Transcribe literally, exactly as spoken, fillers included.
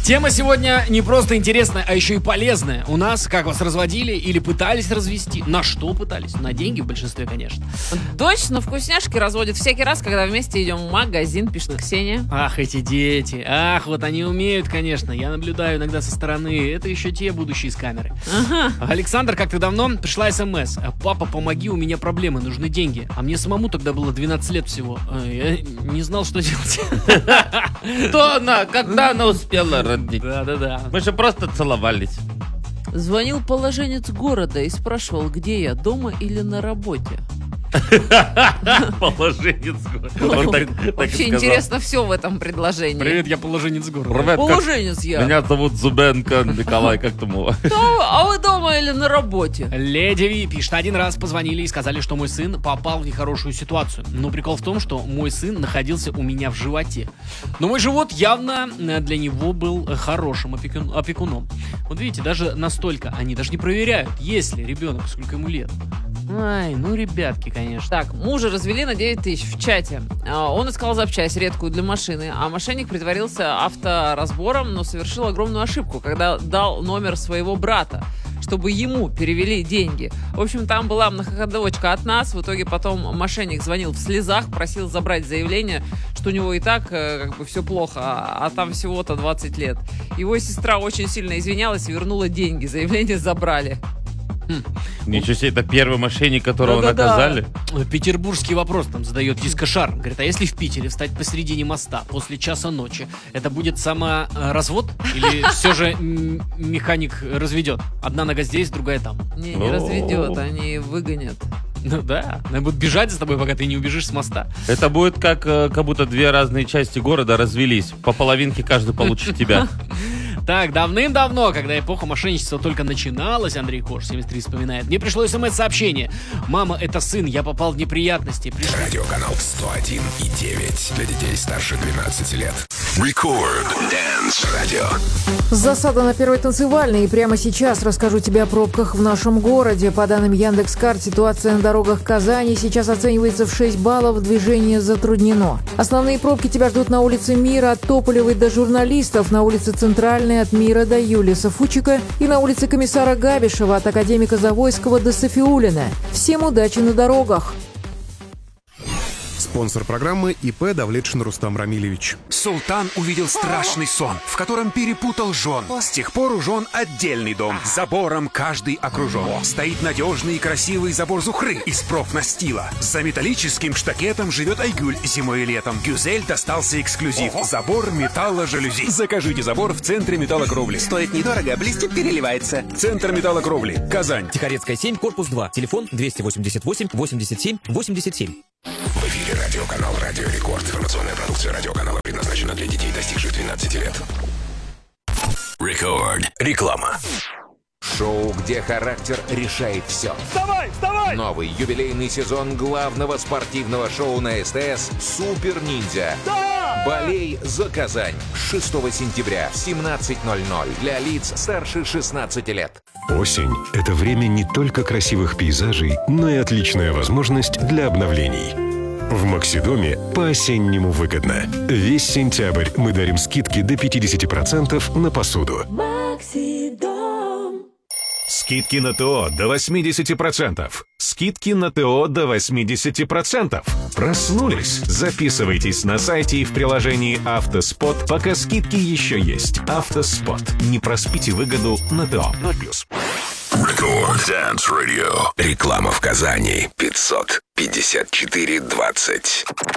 Тема сегодня не просто интересная, а еще и полезная. У нас, как вас разводили или пытались развести? На что пытались? На деньги в большинстве, конечно. Точно, вкусняшки разводят всякий раз, когда вместе идем в магазин, пишет Ксения. Ах, эти дети. Ах, вот они умеют, конечно. Я наблюдаю иногда со стороны. Это еще те будущие с камеры. Ага. Александр, как-то давно пришла смс. Папа, помоги, у меня проблемы, нужны деньги. А мне самому тогда было двенадцать лет всего. Я не знал, что делать. Кто она? Когда она успела родить? Да-да-да. Мы же просто целовались. Звонил положенец города и спрашивал, где я, дома или на работе. Положенец города. Вообще интересно все в этом предложении. Привет, я положенец города. Привет, как- Положенец я. Меня зовут Зубенко Николай, как там его? Да, а вы дома или на работе? Леди Ви пишет, один раз позвонили и сказали, что мой сын попал в нехорошую ситуацию. Но прикол в том, что мой сын находился у меня в животе. Но мой живот явно для него был хорошим опекун- опекуном. Вот видите, даже настолько они даже не проверяют, есть ли ребенок, сколько ему лет. Ай, ну ребятки, конечно. Так, мужа развели на девять тысяч в чате. А, Он искал запчасть редкую для машины, а мошенник притворился авторазбором, но совершил огромную ошибку, когда дал номер своего брата, чтобы ему перевели деньги. В общем, там была многоходовочка от нас. В итоге потом мошенник звонил в слезах, просил забрать заявление, что у него и так э, как бы все плохо, а, а там всего-то двадцать лет. Его сестра очень сильно извинялась и вернула деньги. Заявление забрали. Ничего себе, это первый мошенник, которого Да-да-да. наказали. Петербургский вопрос там задает Дискошар. Говорит, а если в Питере встать посередине моста после часа ночи, это будет саморазвод? Или все же м, механик разведет? Одна нога здесь, другая там. Не, не О. разведет, они выгонят. Ну да, она будет бежать за тобой, пока ты не убежишь с моста. Это будет как, э, как будто две разные части города развелись. По половинке каждый получит тебя. Так, давным-давно, когда эпоха мошенничества только начиналась, Андрей Кош, семьдесят три, вспоминает, мне пришло смс-сообщение. Мама, это сын, я попал в неприятности. Пришло... Радиоканал сто один и девять для детей старше двенадцати лет. Record Dance Radio. Засада на первой танцевальной. И прямо сейчас расскажу тебе о пробках в нашем городе. По данным Яндекс.Карт, ситуация на дорогах Казани сейчас оценивается в шесть баллов, движение затруднено. Основные пробки тебя ждут на улице Мира от Тополевой до Журналистов, на улице Центральной от Мира до Юлиса Фучика и на улице Комиссара Габишева от Академика Завойского до Софиулина. Всем удачи на дорогах! Спонсор программы ИП Давлетшин Рустам Рамилевич. Султан увидел страшный сон, в котором перепутал жен. С тех пор у жен отдельный дом. Забором каждый окружен. Стоит надежный и красивый забор Зухры из профнастила. За металлическим штакетом живет Айгуль зимой и летом. Гюзель достался эксклюзив. Забор металло-жалюзи. Закажите забор в центре металлокровли. Стоит недорого, блестит, переливается. Центр металлокровли. Казань. Тихорецкая семь, корпус два. Телефон двести восемьдесят восемь восемьдесят семь восемьдесят семь. В эфире радиоканал Радио Рекорд. Информационная продукция радиоканала предназначена для детей, достигших двенадцати лет. Рекорд. Реклама. Шоу, где характер решает все. Вставай, вставай! Новый юбилейный сезон главного спортивного шоу на СТС «Супер Ниндзя». Болей за Казань. шестого сентября в семнадцать ноль ноль для лиц старше шестнадцати лет. Осень – это время не только красивых пейзажей, но и отличная возможность для обновлений. В Максидоме по-осеннему выгодно. Весь сентябрь мы дарим скидки до пятьдесят процентов на посуду. Максидом. Скидки на ТО до восемьдесят процентов. Скидки на ТО до восемьдесят процентов. Проснулись? Записывайтесь на сайте и в приложении «Автоспот», пока скидки еще есть. «Автоспот». Не проспите выгоду на ТО. ноль плюс. Record Dance Radio. Реклама в Казани. пятьсот пятьдесят четыре двадцать.